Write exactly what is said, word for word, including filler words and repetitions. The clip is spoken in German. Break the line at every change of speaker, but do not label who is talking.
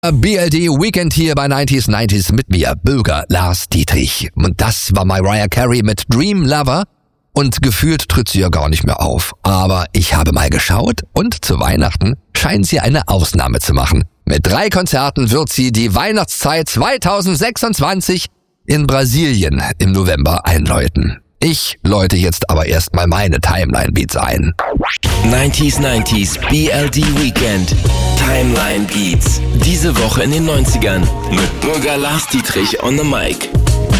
B L D Weekend hier bei neunzig neunzig mit mir, Bürger Lars Dietrich. Und das war Mariah Carey mit Dream Lover. Und gefühlt tritt sie ja gar nicht mehr auf. Aber ich habe mal geschaut und zu Weihnachten scheint sie eine Ausnahme zu machen. Mit drei Konzerten wird sie die Weihnachtszeit zweitausendsechsundzwanzig in Brasilien im November einläuten. Ich läute jetzt aber erstmal meine Timeline Beats ein.
neunzig neunzig B L D Weekend Timeline Beats. Diese Woche in den neunzigern mit Bürger Lars Dietrich on the Mic.